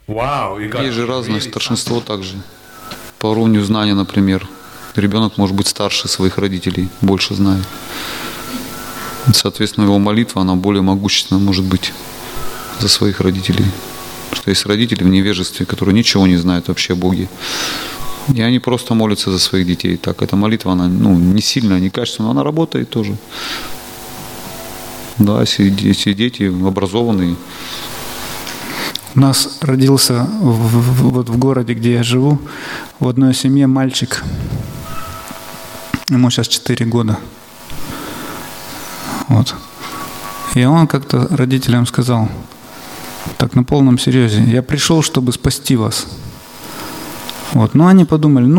Вау, и как? Есть же разное старшинство также. По уровню знания, например. Ребенок может быть старше своих родителей, больше знает. Соответственно, его молитва, она более могущественна может быть за своих родителей. Потому что есть родители в невежестве, которые ничего не знают вообще о Боге. И они просто молятся за своих детей. Так, эта молитва, она не сильная, не качественная, но она работает тоже. Да, если дети образованные. У нас родился вот в городе, где я живу, в одной семье мальчик. Ему сейчас 4 года. Вот. И он как-то родителям сказал, так на полном серьезе, я пришел, чтобы спасти вас. Вот. Но они подумали,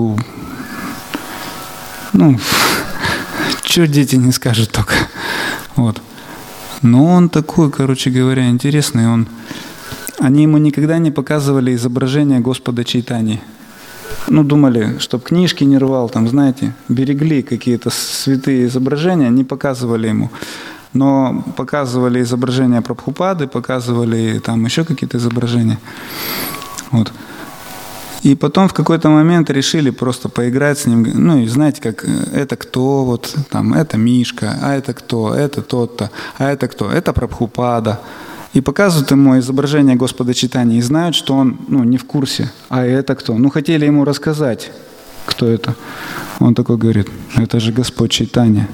что дети не скажут только. Вот. Но он такой, короче говоря, интересный. Они ему никогда не показывали изображение Господа Чайтаньи. Думали, чтобы книжки не рвал, берегли какие-то святые изображения, не показывали ему. Но показывали изображения Прабхупады, показывали еще какие-то изображения. Вот. И потом в какой-то момент решили просто поиграть с ним. И знаете, как это кто, это Мишка, а это кто, это тот-то, а это кто, это Прабхупада. И показывают ему изображение Господа Чайтаньи и знают, что он не в курсе. А это кто? Хотели ему рассказать, кто это. Он такой говорит, это же Господь Чайтанья.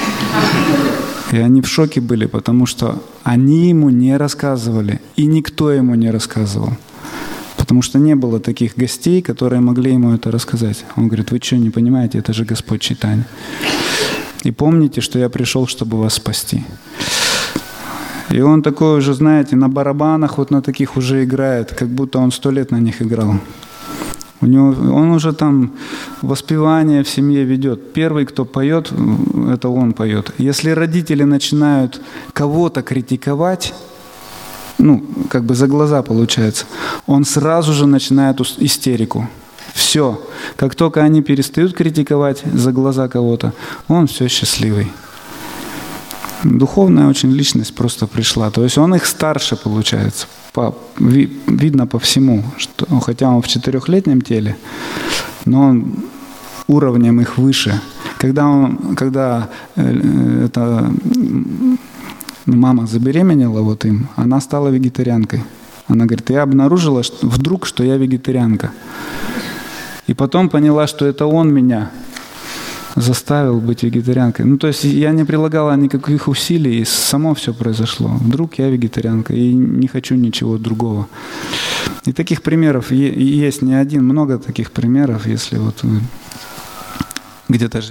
И они в шоке были, потому что они ему не рассказывали, и никто ему не рассказывал. Потому что не было таких гостей, которые могли ему это рассказать. Он говорит, вы что, не понимаете, это же Господь Чайтанья. И помните, что я пришел, чтобы вас спасти. И он такой уже, знаете, на барабанах на таких уже играет, как будто он 100 лет на них играл. Он уже воспевание в семье ведет. Первый, кто поет, это он поет. Если родители начинают кого-то критиковать, за глаза получается, он сразу же начинает истерику. Все. Как только они перестают критиковать за глаза кого-то, он все счастливый. Духовная очень личность просто пришла. То есть он их старше получается. Видно по всему, что, хотя он в 4-летнем теле, но он уровнем их выше. Когда мама забеременела им, она стала вегетарианкой. Она говорит, я обнаружила вдруг, что я вегетарианка. И потом поняла, что это он меня заставил быть вегетарианкой. То есть я не прилагала никаких усилий, и само все произошло. Вдруг я вегетарианка, и не хочу ничего другого. И таких примеров есть не один, много таких примеров, если вы где-то